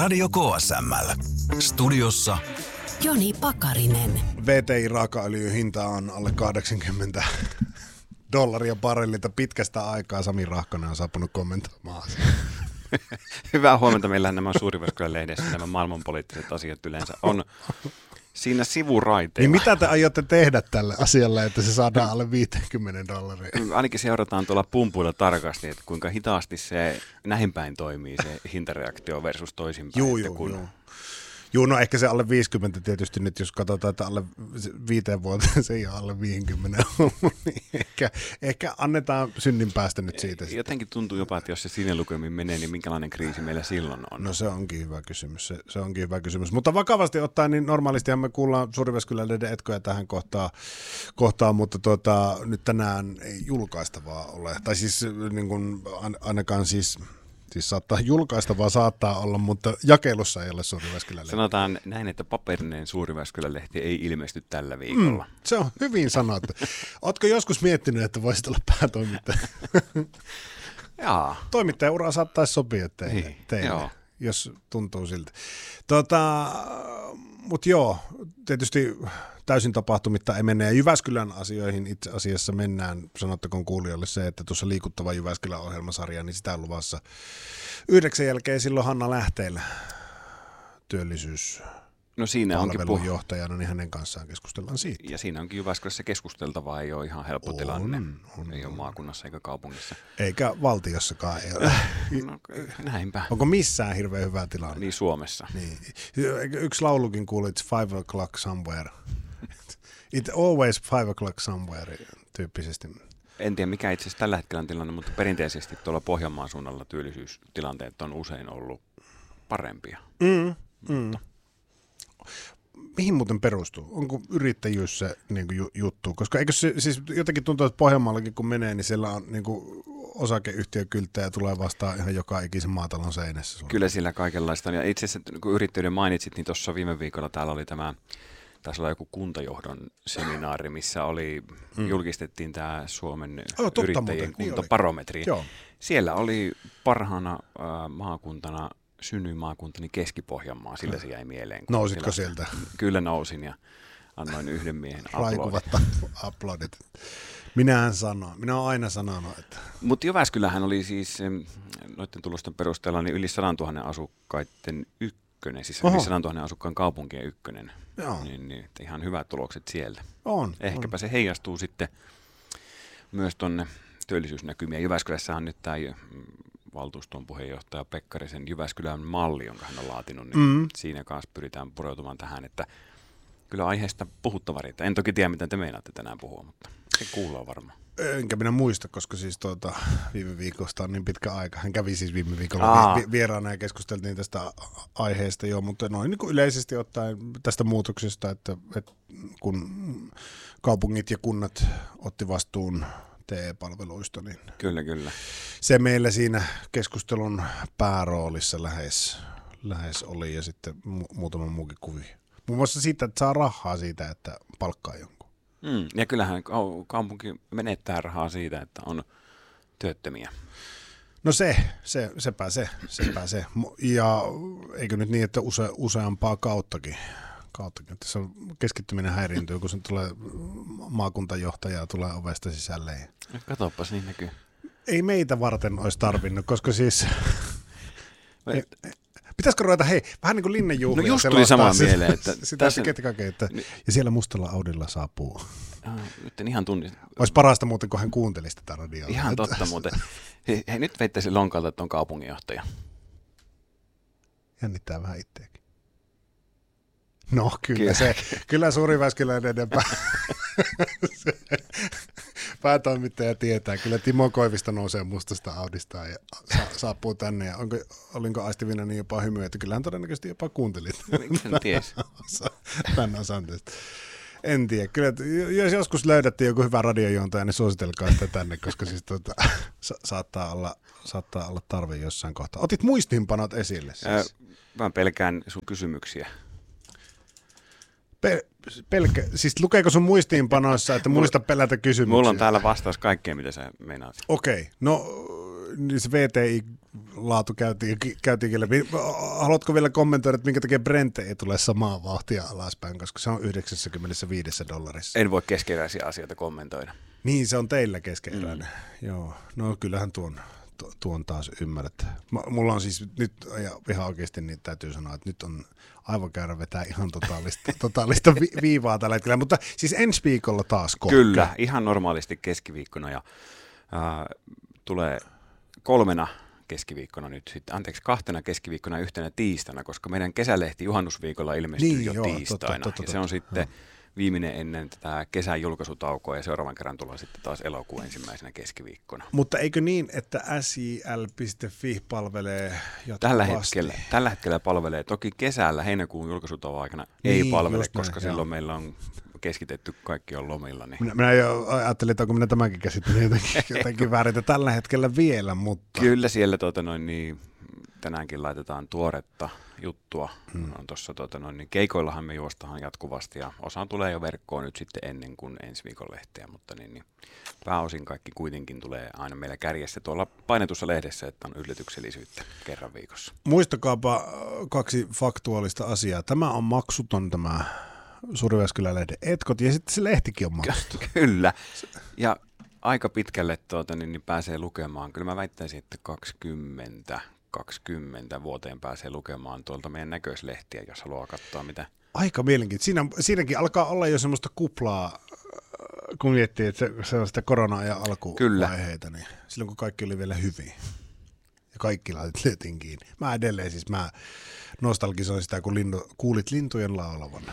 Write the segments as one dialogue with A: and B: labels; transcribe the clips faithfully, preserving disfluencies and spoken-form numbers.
A: Radio K S M L. Studiossa
B: Joni Pakarinen.
C: V T I-raakaöljyn hinta on alle kahdeksankymmentä dollaria barrelilta pitkästä aikaa. Sami Rahkonen on saapunut kommentoimaan asiaa.
D: Hyvää huomenta. Meillähän nämä Suurivyöskylän lehdessä, nämä maailmanpoliittiset asiat yleensä on siinä sivuraiteilla.
C: Niin mitä te aiotte tehdä tälle asialle, että se saadaan alle viisikymmentä dollaria?
D: Ainakin seurataan tuolla pumpuilla tarkasti, että kuinka hitaasti se näin päin toimii se hintareaktio versus toisinpäin.
C: Juu, juu,
D: kun...
C: juu. Juu, no ehkä se alle viisikymmentä tietysti nyt, jos katsotaan, että alle viiteen vuoteen se ei ole alle viisikymmentä ollut, niin ehkä, ehkä annetaan synnin päästä nyt siitä.
D: Jotenkin tuntuu jopa, että jos se sinne lukemin menee, niin minkälainen kriisi meillä silloin on?
C: No se onkin hyvä kysymys, se, se onkin hyvä kysymys. Mutta vakavasti ottaen, niin normaalistihan me kuullaan Suurivyöskyläleiden etkoja tähän kohtaan, kohtaan mutta tuota, nyt tänään ei julkaistavaa ole. Tai siis niin kuin, ainakaan siis... Siis saattaa julkaistavaa saattaa olla, mutta jakelussa ei ole Suurivyöskylän lehti.
D: Sanotaan näin, että paperinen Suurivyöskylän lehti ei ilmesty tällä viikolla.
C: Mm, se on hyvin sanottu. Ootko joskus miettinyt, että voisit olla päätoimittaja?
D: Jaa.
C: Toimittajaura saattaisi sopia teille,
D: Niin,
C: teille
D: joo.
C: jos tuntuu siltä. Tota, mutta joo, tietysti täysin tapahtumitta ei mennä. Ja Jyväskylän asioihin itse asiassa mennään. Sanottakoon kuulijoille se, että tuossa liikuttava Jyväskylän ohjelmasarja, niin sitä on luvassa yhdeksän jälkeen silloin Hanna Lähteellä työllisyys.
D: No siinä onkin
C: palvelun johtajana, niin hänen kanssaan keskustellaan siitä.
D: Ja siinä onkin Jyväskylässä keskusteltavaa, ei ole ihan helppo
C: on,
D: tilanne.
C: On,
D: ei
C: on.
D: ole maakunnassa eikä kaupungissa.
C: Eikä valtiossakaan ei ole.
D: No, näinpä.
C: Onko missään hirveän hyvä tilanne?
D: Niin Suomessa.
C: Niin. Yksi laulukin kuuli, it's five o'clock somewhere. It always five o'clock somewhere, tyyppisesti.
D: En tiedä mikä itse asiassa tällä hetkellä on tilanne, mutta perinteisesti tuolla Pohjanmaan suunnalla työllisyystilanteet on usein ollut parempia.
C: Mm, mm. Mihin muuten perustuu? Onko yrittäjyys se niin kuin juttu? Koska eikö se, siis jotenkin tuntuu, että Pohjanmaallakin kun menee, niin siellä on niin kuin osakeyhtiökylttejä tulee vastaan ihan joka ikisen maatalon seinässä. Sulla.
D: Kyllä siellä kaikenlaista on. Ja itse asiassa kun yrittäjyyden mainitsit, niin tuossa viime viikolla täällä oli tämä, taisi olla joku kuntajohdon seminaari, missä oli, mm. julkistettiin tämä Suomen
C: oh,
D: yrittäjien
C: muuten.
D: kuntabarometri.
C: Niin
D: siellä oli parhaana äh, maakuntana synnyin-maakuntani Keski-Pohjanmaa, sillä se jäi mieleen.
C: Nousitko sieltä?
D: Kyllä nousin ja annoin yhden miehen
C: aplodit. aplodit. Minähän sanon, minä olen aina sanonut, että...
D: Mutta Jyväskylähän oli siis noiden tulosten perusteella niin yli sadantuhannen asukkaiden ykkönen, siis Oho. yli sadantuhannen asukkaan kaupunkien ykkönen.
C: Joo.
D: Niin, niin, ihan hyvät tulokset siellä.
C: On.
D: Ehkäpä
C: on.
D: se heijastuu sitten myös tuonne työllisyysnäkymiin. Jyväskylässä on nyt tämä valtuuston puheenjohtaja Pekkarisen Jyväskylän malli, jonka hän on laatinut, niin mm. siinä kanssa pyritään pureutumaan tähän, että kyllä aiheesta puhuttava riittää. En toki tiedä, mitä te meinaatte tänään puhua, mutta se kuullaan varmaan.
C: Enkä minä muista, koska siis tuota, viime viikosta on niin pitkä aika. Hän kävi siis viime viikolla vi- vieraana ja keskusteltiin tästä aiheesta jo, mutta noin niin kuin yleisesti ottaen tästä muutoksesta, että, että kun kaupungit ja kunnat otti vastuun T E-palveluista, niin
D: kyllä, kyllä.
C: Se meillä siinä keskustelun pääroolissa lähes, lähes oli ja sitten mu- muutama muukin kuvi. Muun muassa siitä, että saa rahaa siitä, että palkkaa jonkun.
D: Mm, ja kyllähän kaupunki menettää rahaa siitä, että on työttömiä.
C: No se, se sepä se, sepä se. Ja eikö nyt niin, että use, useampaa kauttakin. kauttakin. Tässä keskittyminen häiriintyy, kun se tulee maakuntajohtajaa tulee ovesta sisälle.
D: Katoppas, niin näkyy.
C: Ei meitä varten olisi tarvinnut, koska siis... ei, pitäisikö ruveta, hei, vähän niin kuin Linnejuhlia.
D: No just tuli samaan
C: sitä,
D: mieleen. Että
C: sitä tässä... ketikakeita. Ja siellä mustalla Audilla saapuu.
D: Ah, nyt en ihan tunnista.
C: Olisi parasta muuten, kun hän kuuntelisi tätä radioa.
D: Ihan totta muuten. Hei, hei nyt veittäisi lonkalta, että on kaupunginjohtaja.
C: Jännittää vähän itseäkin. No kyllä, kyllä. se, kyllä Suurivyöskyläinen pää, päätoimittaja tietää. Kyllä Timo Koivisto nousee mustasta Audista ja sa, saapuu tänne. Ja onko, olinko aistivina niin jopa hymyä, että kyllähän todennäköisesti jopa kuuntelit.
D: Miksi en ties?
C: Tämän osan tästä. En tiedä. Kyllä, jos joskus löydätte joku hyvä radiojuontaja, niin suositelkaa sitä tänne, koska siis tuota, sa- saattaa, olla, saattaa olla tarve jossain kohtaa. Otit muistiinpanot esille siis.
D: Ää, mä pelkään sun kysymyksiä.
C: Pe- pelkä, siis lukeeko sun muistiinpanoissa, että muista pelätä kysymyksiä?
D: Mulla on täällä vastaus kaikkeen, mitä sä meinaat.
C: Okei, okay. No niin se V T I laatu käytiin, käytiinkin läpi. Haluatko vielä kommentoida, että minkä takia Brent ei tule samaa vauhtia alaspäin, koska se on yhdeksänkymmentäviisi dollarissa?
D: En voi keskeräisiä asioita kommentoida.
C: Niin, se on teillä keskeräinen. Mm. Joo, no kyllähän tuon, tuon taas ymmärrät. Mulla on siis nyt, ja ihan oikeasti niin täytyy sanoa, että nyt on aivan käydä vetää ihan totaalista, totaalista vi- viivaa tällä hetkellä, mutta siis ensi viikolla taas kokka.
D: Kyllä, ihan normaalisti keskiviikkona ja äh, tulee kolmena keskiviikkona nyt sitten, anteeksi, kahtena keskiviikkona ja yhtenä tiistaina, koska meidän kesälehti juhannusviikolla ilmestyy
C: niin,
D: jo
C: joo,
D: tiistaina.
C: totta, totta,
D: ja se on
C: totta,
D: sitten
C: joo.
D: viimeinen ennen tätä kesän julkaisutaukoa ja seuraavan kerran tullaan sitten taas elokuun ensimmäisenä keskiviikkona.
C: Mutta eikö niin, että S J L piste F I palvelee jatkuvasti?
D: Tällä hetkellä, tällä hetkellä palvelee. Toki kesällä heinäkuun julkaisutauon aikana niin, ei palvele, koska näin, silloin joo. meillä on keskitetty, kaikki on lomilla. Niin.
C: Minä, minä jo ajattelin, että onko minä tämänkin käsittelin jotenkin, jotenkin väärin tällä hetkellä vielä, mutta...
D: Kyllä siellä tuota, noin, niin, tänäänkin laitetaan tuoretta juttua. Hmm. On tossa, tuota, noin, niin keikoillahan me juostahan jatkuvasti ja osa tulee jo verkkoon nyt sitten ennen kuin ensi viikon lehteä, mutta niin, niin, pääosin kaikki kuitenkin tulee aina meillä kärjessä tuolla painetussa lehdessä, että on yllätyksellisyyttä kerran viikossa.
C: Muistakaapa kaksi faktuaalista asiaa. Tämä on maksuton tämä Suuri-Jyväskylän-lehden etkot ja sitten se lehtikin on maksuton.
D: Kyllä ja aika pitkälle tuota, niin, niin pääsee lukemaan. Kyllä mä väittäisin, että kaksikymmentä, kaksikymmentä vuoteen pääsee lukemaan tuolta meidän näköislehtiä, jos haluaa katsoa mitä. Aika
C: mielenkiintoista. Siinä, siinäkin alkaa olla jo semmoista kuplaa, kun miettii, että se, se on sitä korona-ajan alkuvaiheita, niin silloin kun kaikki oli vielä hyvin. Ja kaikki laitettiin kiinni. Mä edelleen siis, mä nostalgisoin sitä, kun lintu, kuulit lintujen laulavan.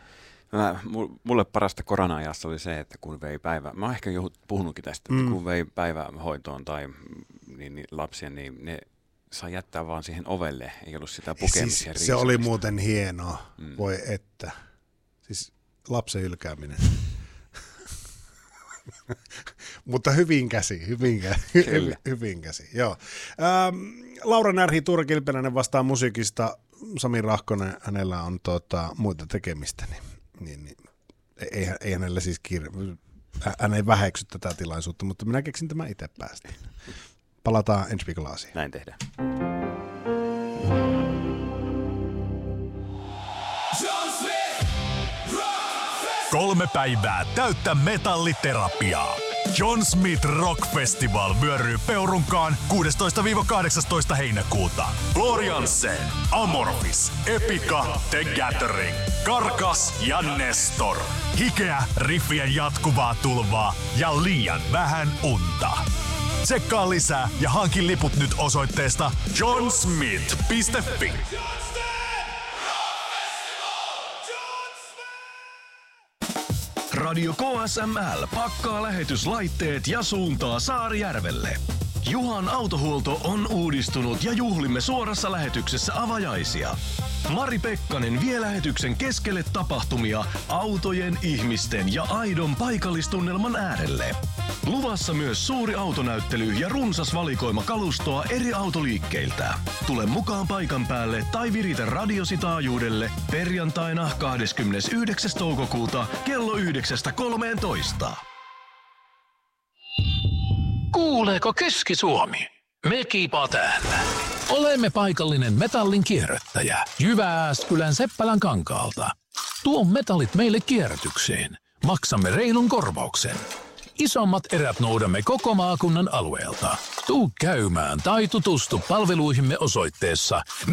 D: Mä, mulle parasta korona-ajassa oli se, että kun vei päivä, mä oon ehkä jo puhunutkin tästä, että mm. kun vei päivähoitoon tai niin, niin lapsia, niin ne saa jättää vaan siihen ovelle, ei ollut sitä pukemisia.
C: Siis se oli muuten hienoa, mm. voi että. Siis lapsen hylkääminen. Mutta hyvin käsi, hyvin käsi, hyvin käsi, joo. Ähm, Laura Närhi, Tuura Kilpeläinen vastaa musiikista, Sami Rahkonen, hänellä on tuota, muita tekemistä, niin, niin, niin ei, ei hänellä siis kiire, hän ei väheksy tätä tilaisuutta, mutta minä keksin tämän itse päästä. Palataan ensi viikolla asiaan.
D: Näin tehdään.
A: Kolme päivää täyttä metalliterapiaa. John Smith Rock Festival vyöryy Peurunkaan kuudestoista kahdeksastoista heinäkuuta. Gloriansen, Amorphis, Epica, The Gathering, Karkas ja Nestor. Hikeä, riffien jatkuvaa tulvaa ja liian vähän unta. Tsekkaa lisää ja hankin liput nyt osoitteesta john smith piste fi.
E: Radio K S M L pakkaa lähetyslaitteet ja suuntaa Saarijärvelle. Juhan autohuolto on uudistunut ja juhlimme suorassa lähetyksessä avajaisia. Mari Pekkanen vie lähetyksen keskelle tapahtumia autojen, ihmisten ja aidon paikallistunnelman äärelle. Luvassa myös suuri autonäyttely ja runsas valikoima kalustoa eri autoliikkeiltä. Tule mukaan paikan päälle tai viritä radiosi taajuudelle perjantaina kahdeskymmenesyhdeksäs toukokuuta kello yhdeksästä kolmeentoista.
F: Kuuleeko Keski-Suomi? Me kiipaa täällä. Olemme paikallinen metallin kierrättäjä Jyväskylän Seppälän kankaalta. Tuo metallit meille kierrätykseen. Maksamme reilun korvauksen. Isommat erät noudamme koko maakunnan alueelta. Tuu käymään tai tutustu palveluihimme osoitteessa